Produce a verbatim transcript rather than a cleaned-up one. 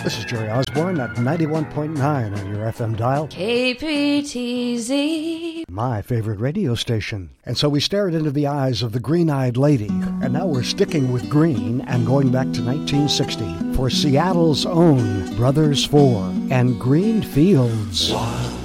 This is Jerry Osborne at ninety-one point nine on your F M dial. K P T Z. My favorite radio station. And so we stared into the eyes of the green-eyed lady. And now we're sticking with green and going back to nineteen sixty for Seattle's own Brothers Four and Green Fields. One.